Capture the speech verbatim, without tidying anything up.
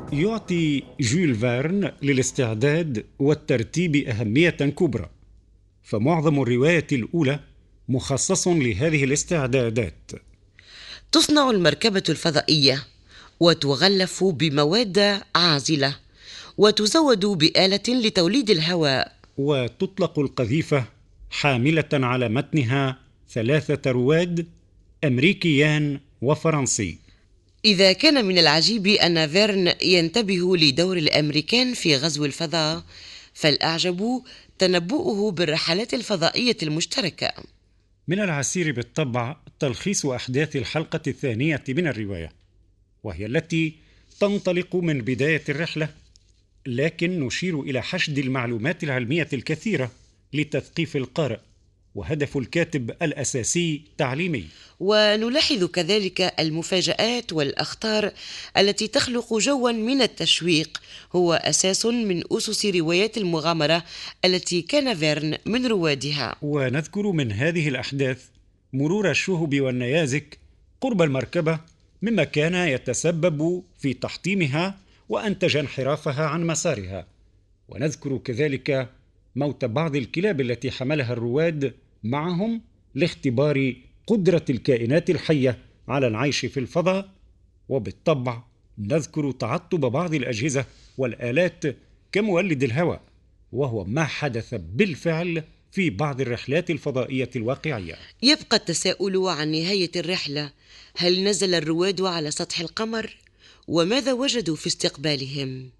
يعطي جول فيرن للاستعداد والترتيب أهمية كبرى، فمعظم الرواية الأولى مخصص لهذه الاستعدادات. تصنع المركبة الفضائية وتغلف بمواد عازلة وتزود بآلة لتوليد الهواء، وتطلق القذيفة حاملة على متنها ثلاثة رواد أمريكيان وفرنسي. إذا كان من العجيب أن فيرن ينتبه لدور الأمريكان في غزو الفضاء، فالأعجب تنبؤه بالرحلات الفضائية المشتركة. من العسير بالطبع تلخيص أحداث الحلقة الثانية من الرواية، وهي التي تنطلق من بداية الرحلة، لكن نشير إلى حشد المعلومات العلمية الكثيرة لتثقيف القارئ، وهدف الكاتب الأساسي تعليمي. ونلاحظ كذلك المفاجآت والأخطار التي تخلق جوا من التشويق، هو أساس من أسس روايات المغامرة التي كان فيرن من روادها. ونذكر من هذه الأحداث مرور الشهب والنيازك قرب المركبة، مما كان يتسبب في تحطيمها وأنتج انحرافها عن مسارها. ونذكر كذلك موت بعض الكلاب التي حملها الرواد معهم لاختبار قدرة الكائنات الحية على العيش في الفضاء. وبالطبع نذكر تعطب بعض الأجهزة والآلات كمولد الهواء، وهو ما حدث بالفعل في بعض الرحلات الفضائية الواقعية. يبقى التساؤل عن نهاية الرحلة، هل نزل الرواد على سطح القمر؟ وماذا وجدوا في استقبالهم؟